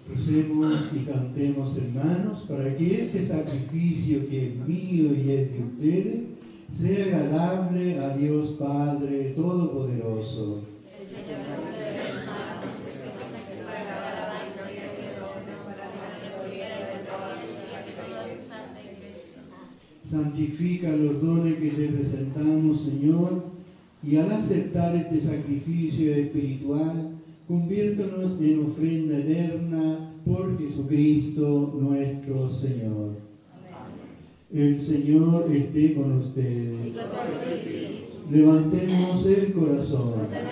Recemos y cantemos, hermanos, para que este sacrificio que es mío y es de ustedes sea agradable a Dios Padre Todopoderoso. Santifica los dones que te presentamos, Señor, y al aceptar este sacrificio espiritual, conviértanos en ofrenda eterna por Jesucristo nuestro Señor. El Señor esté con ustedes. Levantemos el corazón.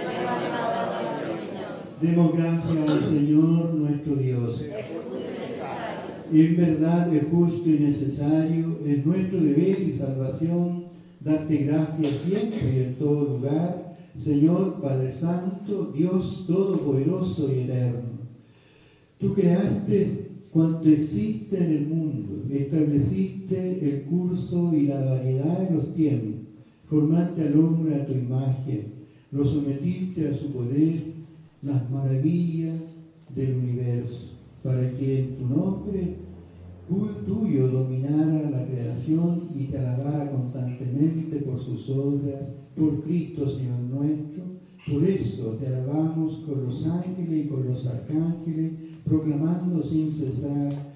Demos gracias al Señor nuestro Dios. En verdad es justo y necesario, es nuestro deber y salvación, darte gracias siempre y en todo lugar, Señor Padre Santo, Dios Todopoderoso y Eterno. Tú creaste cuanto existe en el mundo, estableciste el curso y la variedad de los tiempos, formaste al hombre a tu imagen, lo sometiste a su poder, las maravillas del universo, para que en tu nombre tuyo dominara la creación y te alabara constantemente por sus obras, por Cristo Señor nuestro. Por eso te alabamos con los ángeles y con los arcángeles, proclamando sin cesar